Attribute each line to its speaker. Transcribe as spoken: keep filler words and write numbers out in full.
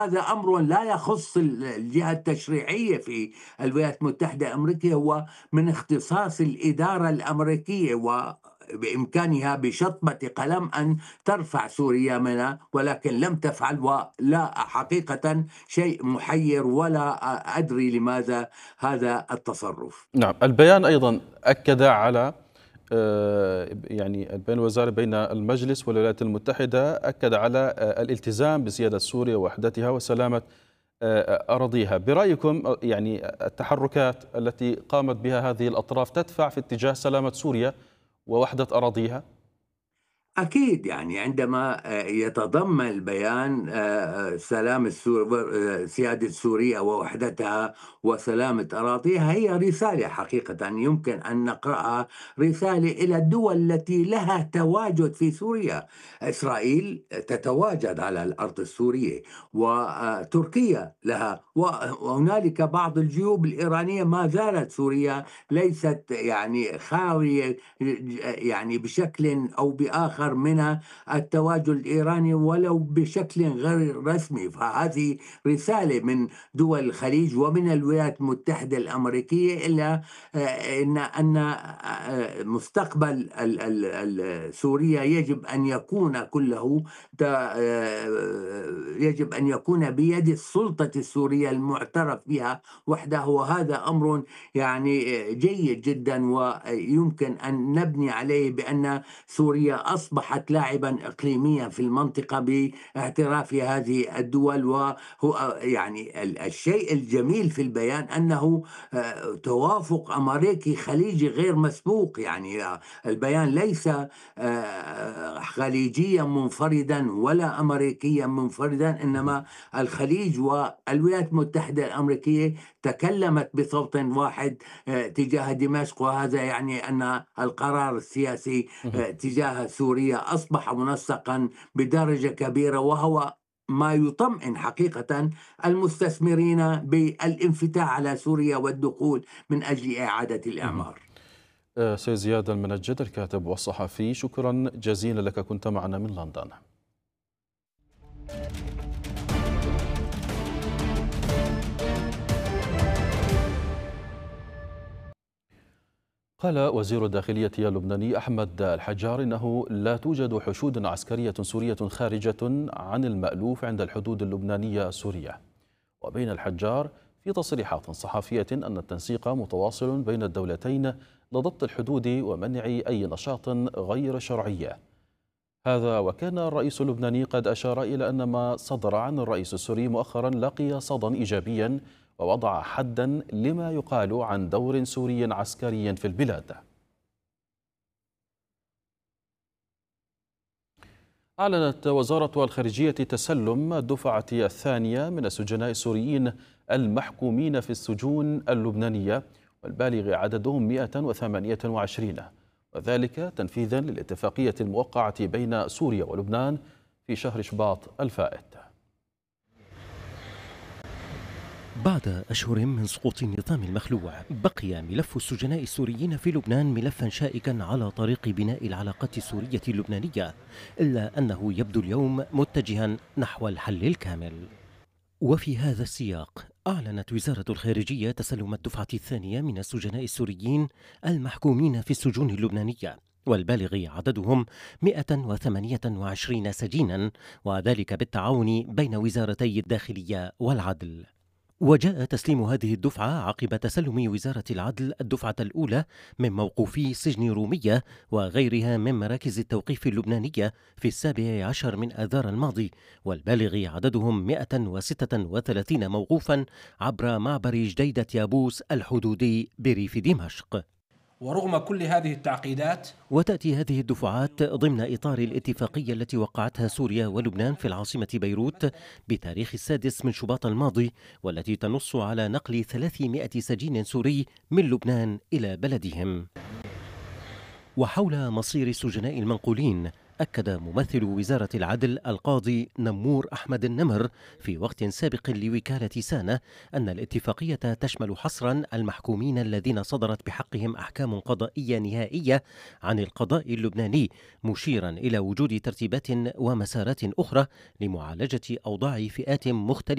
Speaker 1: هذا أمر لا يخص ال الجهة التشريعية في الولايات المتحدة الأمريكية، هو من اختصاص الإدارة الأمريكية، وبإمكانها بشطبة قلم أن ترفع سوريا منها، ولكن لم تفعل. ولا حقيقة شيء محير، ولا أ أدري لماذا هذا التصرف.
Speaker 2: نعم، البيان أيضا أكد على آه، يعني البيان الوزاري بين المجلس والولايات المتحدة أكد على آه، الالتزام بسيادة سوريا ووحدتها وسلامة آه، أراضيها. برأيكم آه، يعني التحركات التي قامت بها هذه الأطراف تدفع في اتجاه سلامة سوريا ووحدة أراضيها؟
Speaker 1: أكيد، يعني عندما آه، يتضمن البيان آه، آه، سلام السور آه، سيادة سوريا ووحدتها وسلامة أراضيها، هي رسالة حقيقة يمكن أن نقرأها، رسالة إلى الدول التي لها تواجد في سوريا. إسرائيل تتواجد على الأرض السورية، وتركيا لها، وهنالك بعض الجيوب الإيرانية. ما زالت سوريا ليست يعني خاوية يعني بشكل أو بآخر من التواجد الإيراني، ولو بشكل غير رسمي. فهذه رسالة من دول الخليج ومن الولايات المتحدة الأمريكية إلى آه، إن أن آه، مستقبل ال- ال- ال- سوريا يجب أن يكون كله تا- آه، يجب أن يكون بيد السلطة السورية المعترف بها وحده. وهذا أمر يعني جيد جدا، ويمكن أن نبني عليه بأن سوريا أصبحت لاعبا إقليميا في المنطقة باعتراف هذه الدول. وهو يعني ال- الشيء الجميل في البيان أنه آه، توافق أمريكي خليجي غير مسبوق. يعني آه، البيان ليس آه، خليجيا منفردا ولا أمريكيا منفردا، إنما الخليج والولايات المتحدة الأمريكية تكلمت بصوت واحد آه، تجاه دمشق. وهذا يعني أن القرار السياسي
Speaker 2: مهم.
Speaker 1: آه، تجاه سوريا أصبح منسقا بدرجة كبيرة، وهو ما يطمئن حقيقة المستثمرين بالانفتاح على سوريا والدخول من أجل إعادة
Speaker 2: مهم.
Speaker 1: الإعمار.
Speaker 2: آه، سيد زياد المنجد الكاتب والصحفي، شكرا جزيلا لك، كنت معنا من لندن. قال وزير الداخلية اللبناني أحمد الحجار إنه لا توجد حشود عسكرية سورية خارجة عن المألوف عند الحدود اللبنانية السورية. وبين الحجار في تصريحات صحفية أن التنسيق متواصل بين الدولتين لضبط الحدود ومنع أي نشاط غير شرعي. هذا وكان الرئيس اللبناني قد أشار إلى أن ما صدر عن الرئيس السوري مؤخرا لقي صدى إيجابيا ووضع حدا لما يقال عن دور سوري عسكري في البلاد. أعلنت وزارة الخارجية تسلم الدفعة الثانية من السجناء السوريين المحكومين في السجون اللبنانية، والبالغ عددهم مئة وثمانية وعشرين، وذلك تنفيذا للاتفاقية الموقعة بين سوريا ولبنان في شهر شباط الفائت.
Speaker 3: بعد أشهر من سقوط النظام المخلوع، بقي ملف السجناء السوريين في لبنان ملفا شائكا على طريق بناء العلاقات السورية اللبنانية، إلا أنه يبدو اليوم متجها نحو الحل الكامل. وفي هذا السياق أعلنت وزارة الخارجية تسلم الدفعة الثانية من السجناء السوريين المحكومين في السجون اللبنانية، والبالغ عددهم مئة وثمانية وعشرين سجينا، وذلك بالتعاون بين وزارتي الداخلية والعدل. وجاء تسليم هذه الدفعة عقب تسلم وزارة العدل الدفعة الأولى من موقوفي سجن رومية وغيرها من مراكز التوقيف اللبنانية في السابع عشر من آذار الماضي، والبالغ عددهم مئة وستة وثلاثين موقوفا عبر معبر جديدة يابوس الحدودي بريف دمشق.
Speaker 4: ورغم كل هذه التعقيدات،
Speaker 3: وتأتي هذه الدفعات ضمن إطار الاتفاقية التي وقعتها سوريا ولبنان في العاصمة بيروت بتاريخ السادس من شباط الماضي، والتي تنص على نقل ثلاثمائة سجين سوري من لبنان إلى بلدهم. وحول مصير السجناء المنقولين، أكد ممثل وزارة العدل القاضي نمور أحمد النمر في وقت سابق لوكالة سانة أن الاتفاقية تشمل حصرا المحكومين الذين صدرت بحقهم أحكام قضائية نهائية عن القضاء اللبناني، مشيرا إلى وجود ترتيبات ومسارات أخرى لمعالجة أوضاع فئات مختلفة